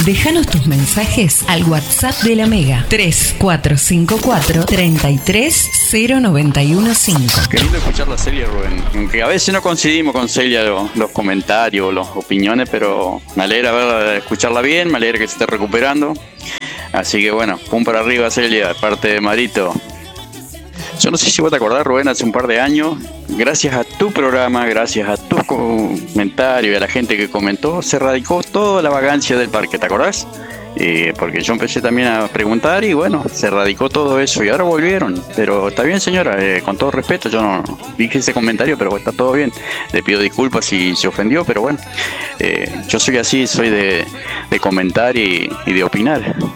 Déjanos tus mensajes al WhatsApp de la Mega 3454 3309115. Qué lindo escuchar la Celia, Rubén. Aunque a veces no coincidimos con Celia los comentarios, las opiniones, pero me alegra escucharla bien, me alegra que se esté recuperando. Así que bueno, pum para arriba, Celia, de parte de Marito. Yo no sé si vos te acordás, Rubén, hace un par de años, gracias a tu programa, gracias a tus comentarios y a la gente que comentó, se radicó toda la vagancia del parque, ¿te acordás? Porque yo empecé también a preguntar y bueno, se radicó todo eso y ahora volvieron. Pero está bien, señora, con todo respeto, yo no dije ese comentario, pero está todo bien. Le pido disculpas si se ofendió, pero bueno, yo soy así, soy de comentar y de opinar.